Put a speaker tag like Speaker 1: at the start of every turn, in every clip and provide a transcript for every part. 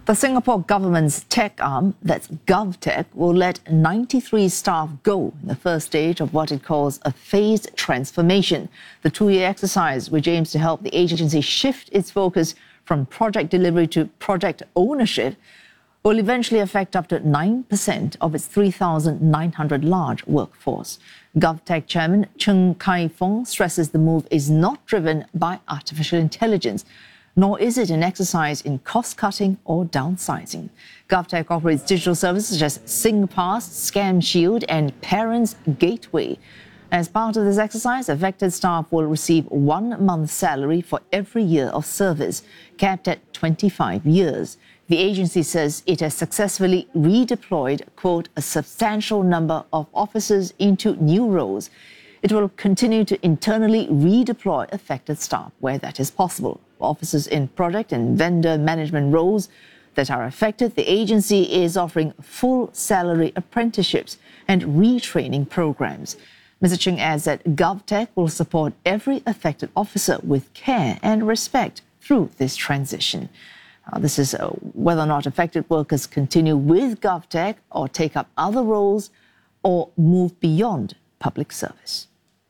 Speaker 1: The Singapore government's tech arm, that's GovTech, will let 93 staff go in the first stage of what it calls a phased transformation. The two-year exercise, which aims to help the agency shift its focus from project delivery to project ownership, will eventually affect up to 9% of its 3,900 large workforce. GovTech chairman Cheng Kai-Fong stresses the move is not driven by artificial intelligence, nor is it an exercise in cost-cutting or downsizing. GovTech operates digital services such as SingPass, Scam Shield and Parents Gateway. As part of this exercise, affected staff will receive 1 month's salary for every year of service, capped at 25 years. The agency says it has successfully redeployed, quote, a substantial number of officers into new roles. It will continue to internally redeploy affected staff where that is possible. For officers in project and vendor management roles that are affected, the agency is offering full salary apprenticeships and retraining programs. Mr. Cheng adds that GovTech will support every affected officer with care and respect through this transition. This is whether or not affected workers continue with GovTech or take up other roles or move beyond public service.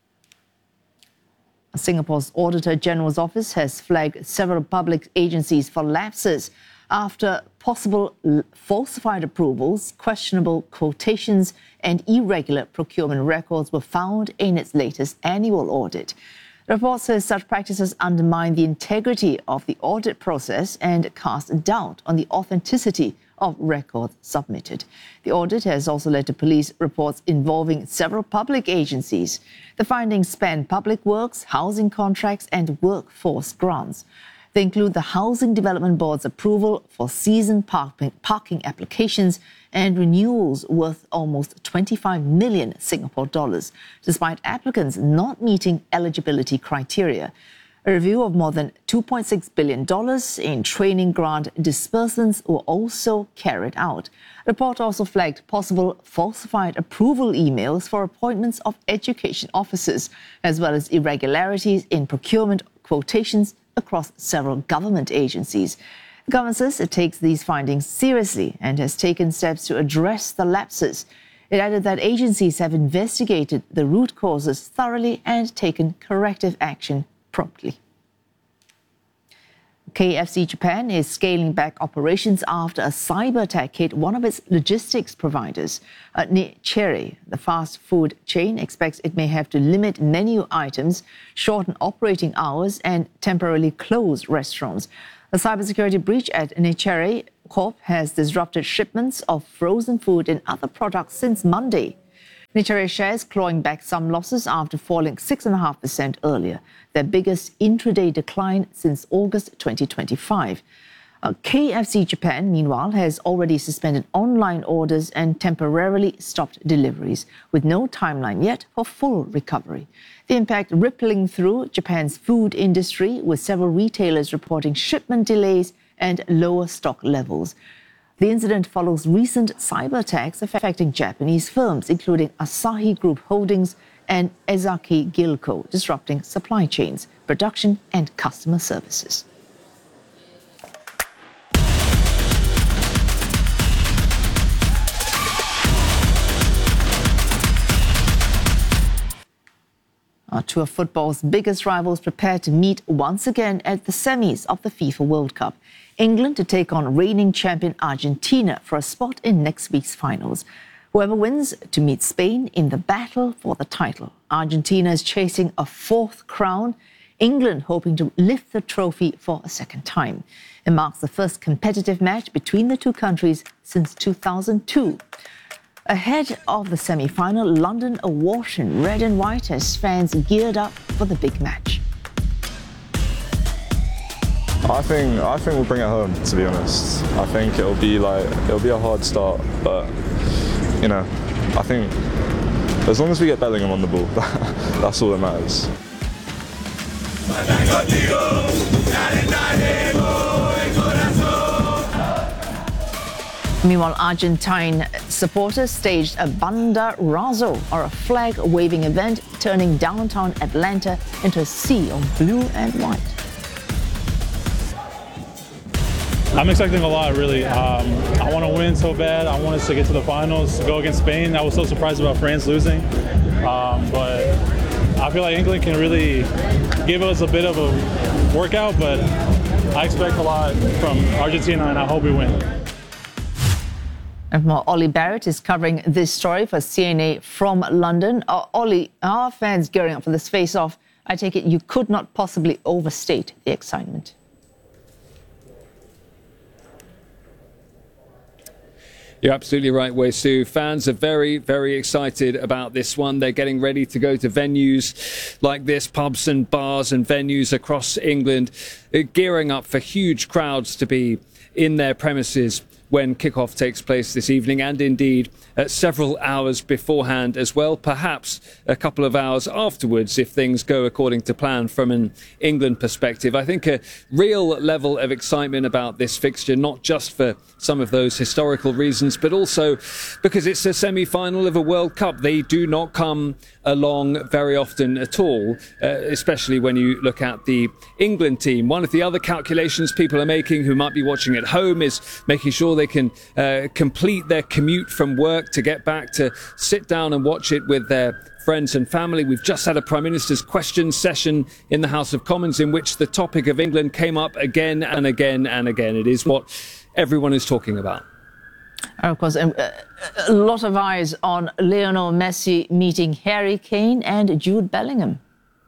Speaker 1: Singapore's Auditor General's office has flagged several public agencies for lapses after possible falsified approvals, questionable quotations and irregular procurement records were found in its latest annual audit. The report says such practices undermine the integrity of the audit process and cast doubt on the authenticity of records submitted. The audit has also led to police reports involving several public agencies. The findings span public works, housing contracts and workforce grants. They include the Housing Development Board's approval for season parking applications and renewals worth almost 25 million Singapore dollars, despite applicants not meeting eligibility criteria. A review of more than $2.6 billion in training grant disbursements were also carried out. The report also flagged possible falsified approval emails for appointments of education officers, as well as irregularities in procurement quotations across several government agencies. The government says it takes these findings seriously and has taken steps to address the lapses. It added that agencies have investigated the root causes thoroughly and taken corrective action promptly. KFC Japan is scaling back operations after a cyber attack hit one of its logistics providers. Nichiri, the fast food chain, expects it may have to limit menu items, shorten operating hours and temporarily close restaurants. The cybersecurity breach at Nichiri Corp has disrupted shipments of frozen food and other products since Monday. Nichiri shares clawing back some losses after falling 6.5% earlier, their biggest intraday decline since August 2025. KFC Japan, meanwhile, has already suspended online orders and temporarily stopped deliveries, with no timeline yet for full recovery. The impact rippling through Japan's food industry, with several retailers reporting shipment delays and lower stock levels. The incident follows recent cyber attacks affecting Japanese firms, including Asahi Group Holdings and Ezaki Gilco, disrupting supply chains, production and customer services. Two of football's biggest rivals prepare to meet once again at the semis of the FIFA World Cup. England to take on reigning champion Argentina for a spot in next week's finals. Whoever wins to meet Spain in the battle for the title. Argentina is chasing a fourth crown, England hoping to lift the trophy for a second time. It marks the first competitive match between the two countries since 2002. Ahead of the semi-final, London awash in red and white as fans geared up for the big match.
Speaker 2: I think we'll bring it home, to be honest. I think it'll be a hard start, but I think as long as we get Bellingham on the ball, that's all that matters.
Speaker 1: Meanwhile, Argentine supporters staged a banderazo, or a flag-waving event, turning downtown Atlanta into a sea of blue and white.
Speaker 3: I'm expecting a lot, really. I want to win so bad. I want us to get to the finals, go against Spain. I was so surprised about France losing. But I feel like England can really give us a bit of a workout, but I expect a lot from Argentina, and I hope we win.
Speaker 1: And more, Ollie Barrett is covering this story for CNA from London. Ollie, our fans gearing up for this face-off. I take it you could not possibly overstate the excitement.
Speaker 4: You're absolutely right, Wei Su. Fans are very, very excited about this one. They're getting ready to go to venues like this, pubs and bars and venues across England, gearing up for huge crowds to be in their premises when kickoff takes place this evening, and indeed several hours beforehand as well, perhaps a couple of hours afterwards if things go according to plan from an England perspective. I think a real level of excitement about this fixture, not just for some of those historical reasons, but also because it's a semi-final of a World Cup. They do not come along very often at all, especially when you look at the England team. One of the other calculations people are making who might be watching at home is making sure they can complete their commute from work to get back to sit down and watch it with their friends and family. We've just had a Prime Minister's question session in the House of Commons in which the topic of England came up again and again and again. It is what everyone is talking about.
Speaker 1: And of course, a lot of eyes on Lionel Messi meeting Harry Kane and Jude Bellingham.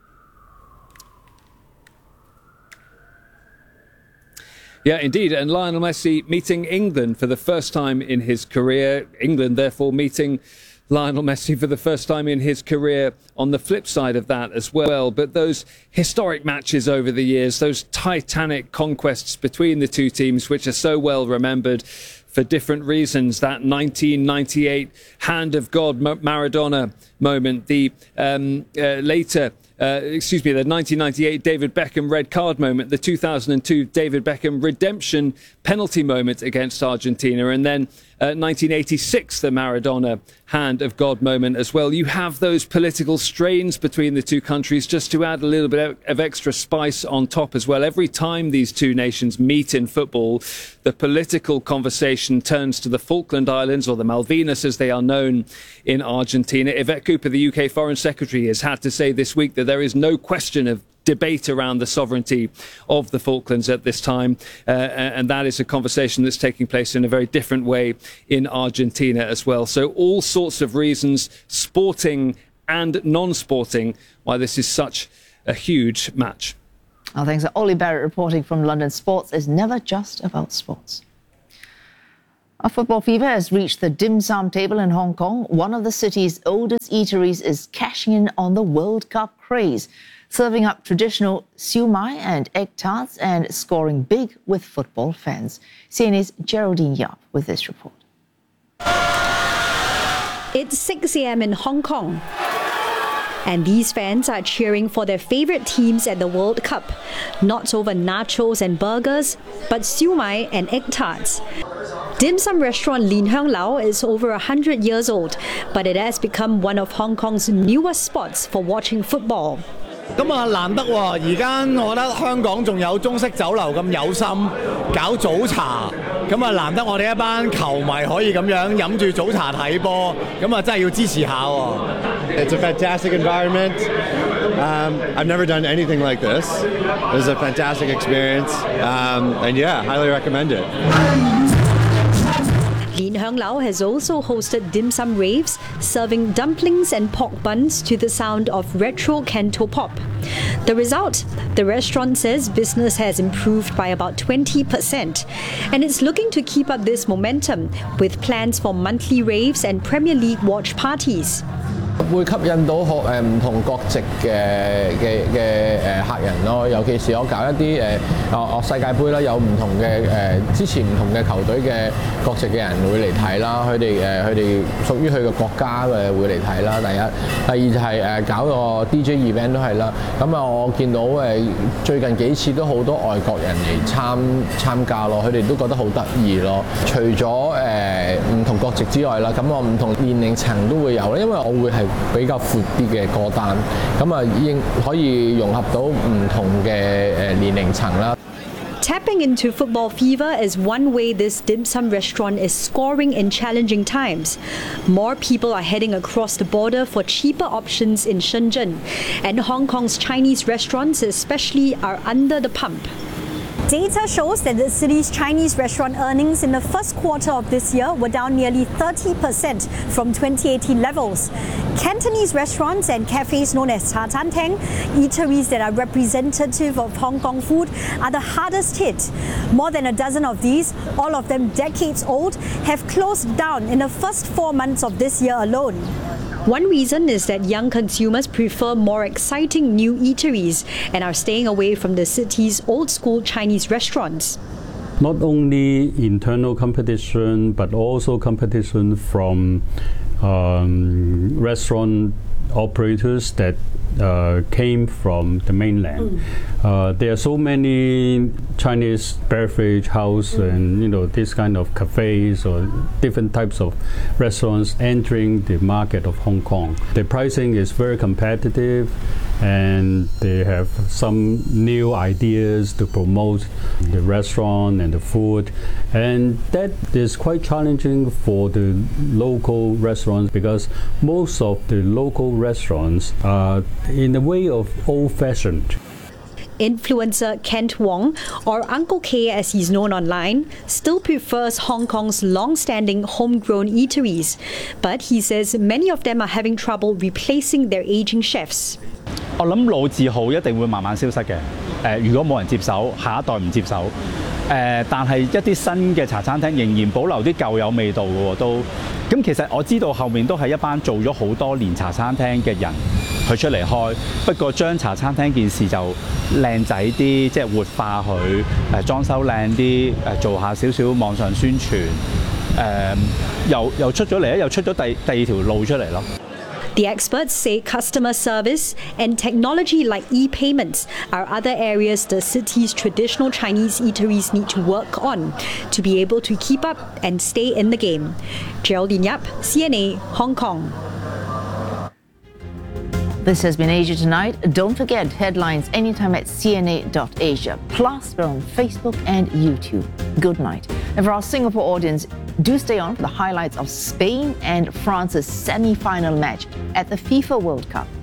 Speaker 4: Yeah, indeed. And Lionel Messi meeting England for the first time in his career. England, therefore, meeting Lionel Messi for the first time in his career on the flip side of that as well. But those historic matches over the years, those titanic conquests between the two teams, which are so well remembered for different reasons, that 1998 Hand of God Maradona moment, the later... the 1998 David Beckham red card moment, the 2002 David Beckham redemption penalty moment against Argentina, and then 1986 the Maradona Hand of God moment as well. You have those political strains between the two countries just to add a little bit of extra spice on top as well. Every time these two nations meet in football, the political conversation turns to the Falkland Islands, or the Malvinas as they are known in Argentina. Yvette Cooper, the UK Foreign Secretary, has had to say this week that there is no question of debate around the sovereignty of the Falklands at this time, and that is a conversation that's taking place in a very different way in Argentina as well. So all sorts of reasons, sporting and non-sporting, why this is such a huge match.
Speaker 1: Oh, thanks. Ollie Barrett reporting from London. Sports is never just about sports. A football fever has reached the dim sum table in Hong Kong. One of the city's oldest eateries is cashing in on the World Cup craze, serving up traditional siu mai and egg tarts and scoring big with football fans. CNA's Geraldine Yap with this report.
Speaker 5: It's 6 a.m. in Hong Kong, and these fans are cheering for their favourite teams at the World Cup. Not over nachos and burgers, but siu mai and egg tarts. Dim sum restaurant Lin Hang Lao is over 100 years old, but it has become one of Hong Kong's newest spots for watching football.
Speaker 6: 咁啊難得喎！而家我覺得香港仲有中式酒樓咁有心搞早茶，咁啊難得我哋一班球迷可以咁樣飲住早茶睇波，咁啊真係要支持下喎。It's a fantastic environment. I've never done anything like this. It was a fantastic experience, and yeah, highly recommend it.
Speaker 5: Lin Hang Lao has also hosted dim sum raves, serving dumplings and pork buns to the sound of retro canto pop. The result? The restaurant says business has improved by about 20%, and it's looking to keep up this momentum with plans for monthly raves and Premier League watch parties.
Speaker 7: 會吸引到唔同國籍嘅客人咯，尤其是我搞一啲世界盃啦，有唔同嘅支持唔同嘅球隊嘅國籍嘅人會嚟睇啦，佢哋屬於佢嘅國家嘅會嚟睇啦。第一，第二就係搞個 DJ event 都係啦。咁啊，我見到最近幾次都好多外國人嚟參加咯，佢哋都覺得好得意咯。除咗唔同國籍之外啦，咁我唔同年齡層都會有啦，因為我會係比較闊啲嘅歌單，咁啊已經可以融合到唔同嘅年齡層啦。
Speaker 5: Tapping into football fever is one way this dim sum restaurant is scoring in challenging times. More people are heading across the border for cheaper options in Shenzhen, and Hong Kong's Chinese restaurants especially are under the pump.
Speaker 8: Data shows that the city's Chinese restaurant earnings in the first quarter of this year were down nearly 30% from 2018 levels. Cantonese restaurants and cafes known as Cha Chan Teng, eateries that are representative of Hong Kong food, are the hardest hit. More than a dozen of these, all of them decades old, have closed down in the first 4 months of this year alone.
Speaker 5: One reason is that young consumers prefer more exciting new eateries and are staying away from the city's old-school Chinese restaurants.
Speaker 9: Not only internal competition, but also competition from restaurant operators that came from the mainland. There are so many Chinese beverage house and this kind of cafes or different types of restaurants entering the market of Hong Kong. The pricing is very competitive, and they have some new ideas to promote the restaurant and the food, and that is quite challenging for the local restaurants because most of the local restaurants are in a way of old-fashioned.
Speaker 5: Influencer Kent Wong, or Uncle K as he's known online, still prefers Hong Kong's long-standing homegrown eateries, but he says many of them are having trouble replacing their aging chefs.
Speaker 10: 我諗老字號一定會慢慢消失嘅。如果冇人接手，下一代唔接手，但係一啲新嘅茶餐廳仍然保留啲舊有味道嘅喎都。咁其實我知道後面都係一班做咗好多年茶餐廳嘅人佢出嚟開，不過將茶餐廳件事就靚仔啲，即係活化佢，裝修靚啲，做下少少網上宣傳，又出咗嚟，又出咗第二條路出嚟咯。
Speaker 5: The experts say customer service and technology like e-payments are other areas the city's traditional Chinese eateries need to work on to be able to keep up and stay in the game. Geraldine Yap, CNA, Hong Kong.
Speaker 1: This has been Asia Tonight. Don't forget headlines anytime at cna.asia. Plus, we're on Facebook and YouTube. Good night. And for our Singapore audience, do stay on for the highlights of Spain and France's semi-final match at the FIFA World Cup.